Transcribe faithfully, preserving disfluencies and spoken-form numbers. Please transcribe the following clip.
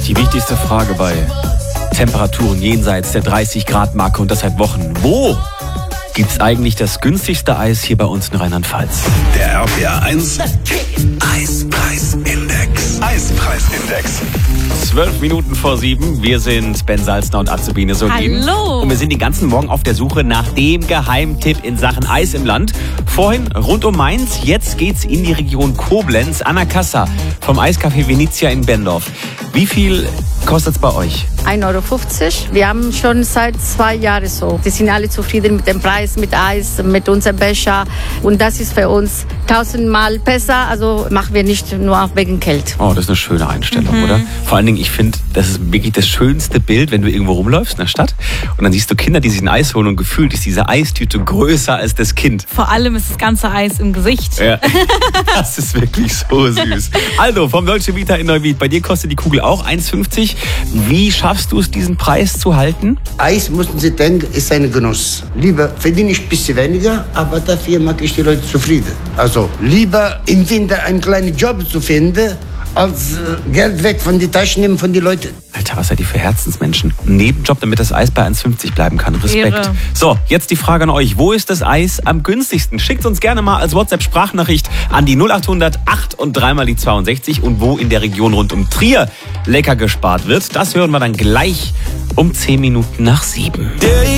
Die wichtigste Frage bei Temperaturen jenseits der dreißig Grad Marke und das seit Wochen. Wo gibt's eigentlich das günstigste Eis hier bei uns in Rheinland-Pfalz? Der R P R eins Eispreisindex. Eispreisindex. Zwölf Minuten vor sieben. Wir sind Ben Salzner und Azubine Solin. Hallo. Und wir sind den ganzen Morgen auf der Suche nach dem Geheimtipp in Sachen Eis im Land. Vorhin rund um Mainz, jetzt geht's in die Region Koblenz. Anna Kassa vom Eiscafé Venezia in Bendorf. Wie viel kostet's bei euch? ein Euro fünfzig. Wir haben schon seit zwei Jahren so. Die sind alle zufrieden mit dem Preis, mit Eis, mit unserem Becher. Und das ist für uns tausendmal besser. Also machen wir nicht nur wegen Geld. Oh, das ist eine schöne Einstellung, Mhm. oder? Vor allen Dingen, ich finde, das ist wirklich das schönste Bild, wenn du irgendwo rumläufst in der Stadt und dann siehst du Kinder, die sich ein Eis holen und gefühlt ist diese Eistüte größer als das Kind. Vor allem ist das ganze Eis im Gesicht. Ja, das ist wirklich so süß. Also, vom Dolce Vita in Neuwied, bei dir kostet die Kugel auch eins fünfzig. Wie schaffst du es, diesen Preis zu halten? Eis, müssen Sie denken, ist ein Genuss. Lieber verdiene ich ein bisschen weniger, aber dafür mag ich die Leute zufrieden. Also lieber im Winter einen kleinen Job zu finden, als äh, Geld weg von den Taschen nehmen von den Leuten. Alter, was seid ihr für Herzensmenschen? Ein Nebenjob, damit das Eis bei eins fünfzig bleiben kann. Respekt. Ehre. So, jetzt die Frage an euch. Wo ist das Eis am günstigsten? Schickt uns gerne mal als WhatsApp-Sprachnachricht an die null acht hundert acht und dreimal die zweiundsechzig und wo in der Region rund um Trier lecker gespart wird. Das hören wir dann gleich um zehn Minuten nach sieben.